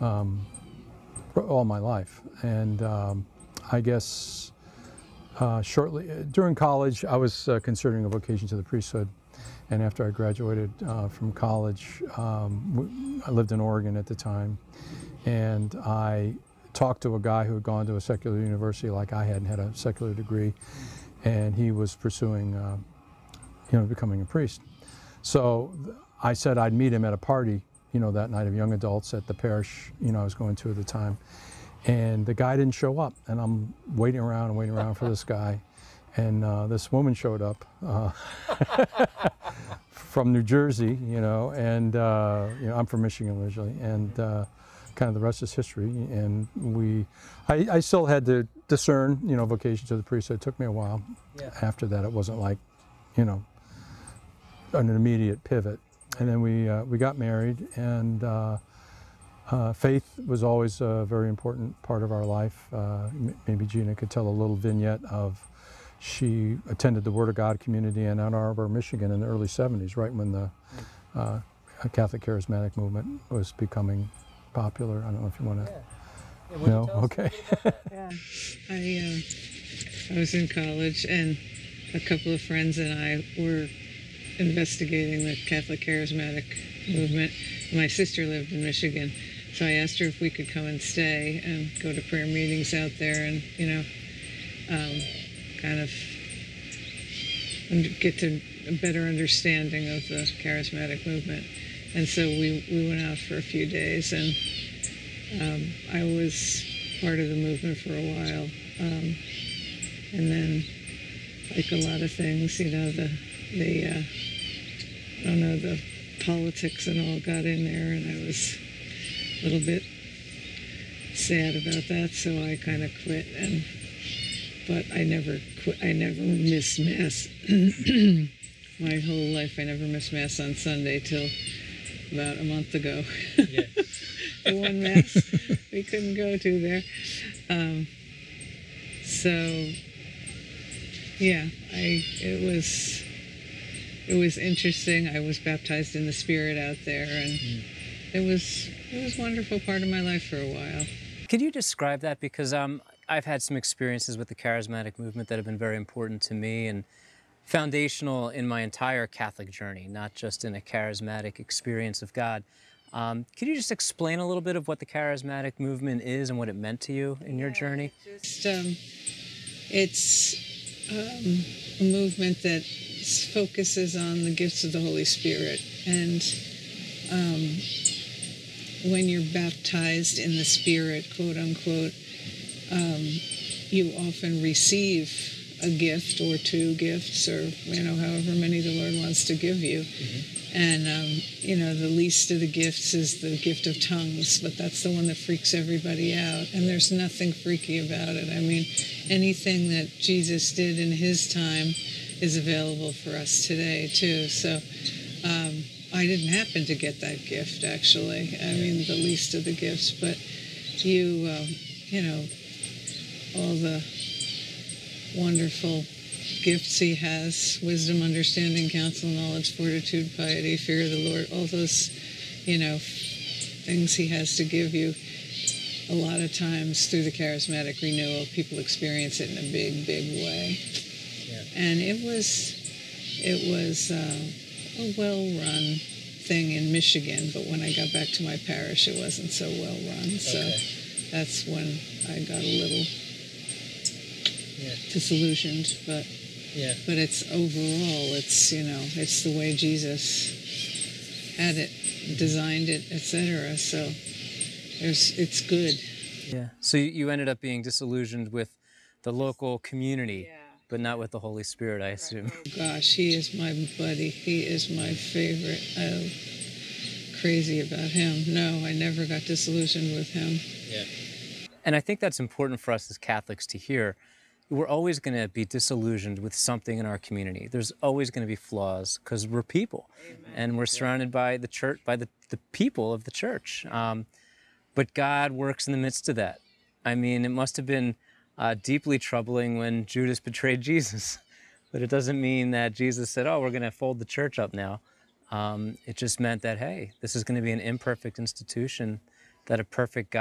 all my life. And I guess shortly during college, I was considering a vocation to the priesthood. And after I graduated from college, I lived in Oregon at the time, and I talked to a guy who had gone to a secular university like I had a secular degree, and he was pursuing, becoming a priest. So I said I'd meet him at a party, that night of young adults at the parish, I was going to at the time. And the guy didn't show up, and I'm waiting around for this guy. And this woman showed up from New Jersey, and I'm from Michigan originally, and kind of the rest is history. And I still had to discern, vocation to the priesthood. It took me a while. Yeah. After that, it wasn't like, an immediate pivot. And then we got married, and faith was always a very important part of our life. Maybe Gina could tell a little vignette of. She attended the Word of God community in Ann Arbor, Michigan in the early 70s, right when the Catholic Charismatic movement was becoming popular. I don't know if you want to... Yeah, no? Okay. Yeah. I was in college, and a couple of friends and I were investigating the Catholic Charismatic movement. My sister lived in Michigan, so I asked her if we could come and stay and go to prayer meetings out there and, kind of get to a better understanding of the charismatic movement. And so we went out for a few days, and I was part of the movement for a while. And then, like a lot of things, the politics and all got in there, and I was a little bit sad about that, so I kind of quit. But I never quit. I never missed Mass. My whole life, I never missed Mass on Sunday till about a month ago. Yeah. The one Mass we couldn't go to there. It was interesting. I was baptized in the Spirit out there, and it was a wonderful part of my life for a while. Could you describe that? Because I've had some experiences with the charismatic movement that have been very important to me and foundational in my entire Catholic journey, not just in a charismatic experience of God. Could you just explain a little bit of what the charismatic movement is and what it meant to you in your journey? It's a movement that focuses on the gifts of the Holy Spirit. And when you're baptized in the Spirit, quote unquote, you often receive a gift or two gifts, or however many the Lord wants to give you. Mm-hmm. And the least of the gifts is the gift of tongues, but that's the one that freaks everybody out. And there's nothing freaky about it. I mean, anything that Jesus did in his time is available for us today too. So I didn't happen to get that gift, actually. I mean, the least of the gifts, but all the wonderful gifts he has: wisdom, understanding, counsel, knowledge, fortitude, piety, fear of the Lord, all those, things he has to give you. A lot of times through the charismatic renewal, people experience it in a big, big way. Yeah. And it was a well-run thing in Michigan, but when I got back to my parish, it wasn't so well-run. Okay. So that's when I got a little disillusioned, but it's overall, it's the way Jesus had it, designed it, etc. So it's good. Yeah. So you ended up being disillusioned with the local community, but not with the Holy Spirit, I assume. Oh gosh, he is my buddy. He is my favorite. I'm crazy about him. No, I never got disillusioned with him. Yeah. And I think that's important for us as Catholics to hear. We're always going to be disillusioned with something in our community. There's always going to be flaws because we're people. Amen. And we're surrounded by the church, by the people of the church. But God works in the midst of that. I mean, it must have been deeply troubling when Judas betrayed Jesus. But it doesn't mean that Jesus said, oh, we're going to fold the church up now. It just meant that, hey, this is going to be an imperfect institution that a perfect God